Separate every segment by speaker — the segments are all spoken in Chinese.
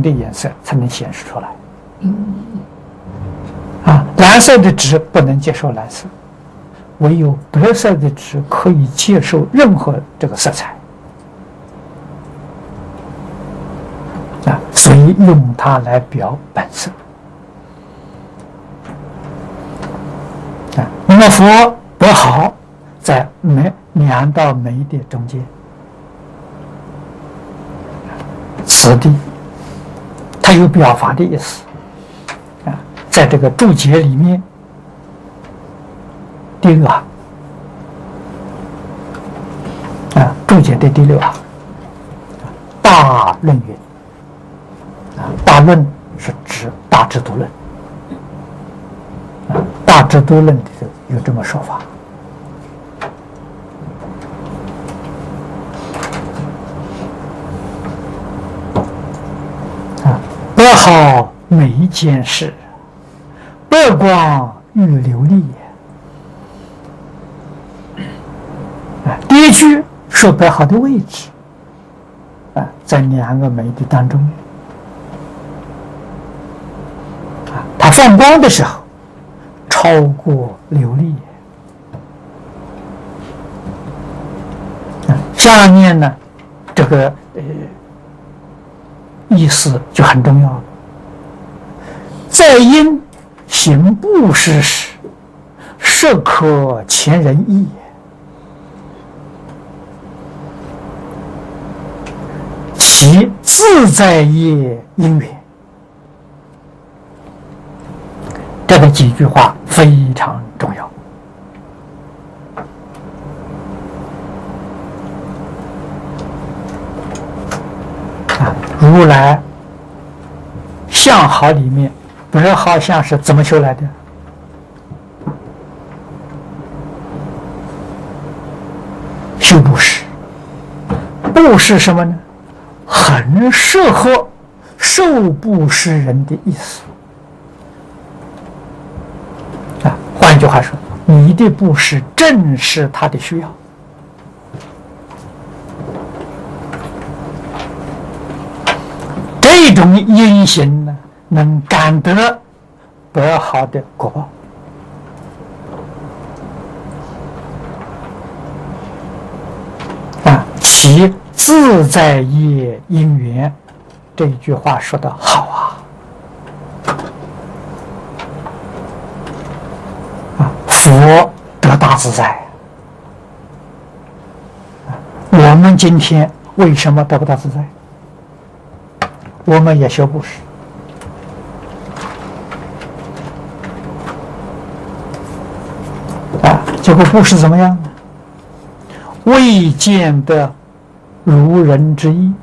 Speaker 1: 的颜色才能显示出来。蓝色的纸不能接受蓝色，唯有白色的纸可以接受任何这个色彩。所以用它来表本色。那么佛不好在两道眉的中间，此地它有表法的意思。在这个注解里面，第6行注解的第6行，大论云。大论是指大智度论，大智度论里头有这么说法。白好眉间事，白光欲流利也。第一句说白好的位置，在两个眉的当中。它放光的时候，超过流利。下面呢，这个意思就很重要了。在因行布施时，设可前人意，其自在业因缘。这个几句话非常重要。如来相好里面，白好相是怎么修来的？修布施。布施什么呢？很适合受布施人的意思。换句话说，你的布施正是他的需要。这种因行呢，能感得白好的果报。其自在业因缘，这一句话说得好啊！佛得大自在。我们今天为什么得不到自在？我们也修布施，结果布施怎么样呢？未见得如人之意。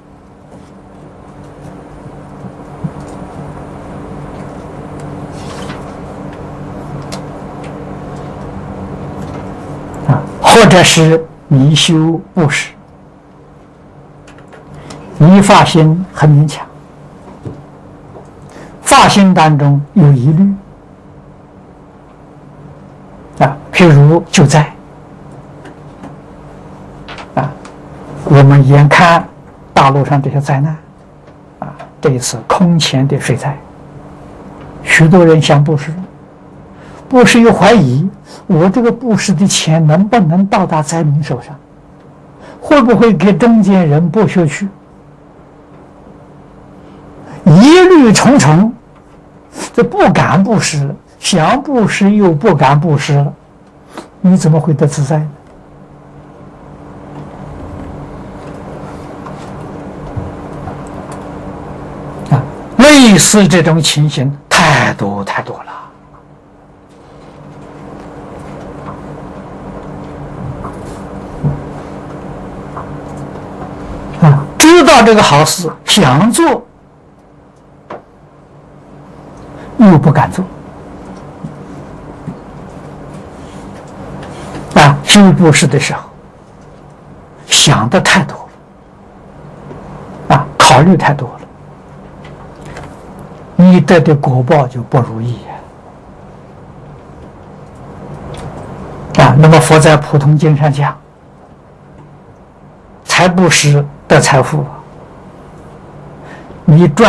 Speaker 1: 或者是你修布施，你发心很勉强，发心当中有疑虑譬如救灾我们眼看大陆上这些灾难这一次空前的水灾，许多人想布施，布施又怀疑我这个布施的钱能不能到达灾民手上，会不会给中间人剥削去，疑虑重重，这不敢布施了，想布施又不敢布施了，你怎么会得自在呢？类似这种情形太多太多了。知道这个好事想做，又不敢做修布施的时候想的太多了考虑太多了，你得的果报就不如意那么佛在普通经上讲，财布施得财富，你赚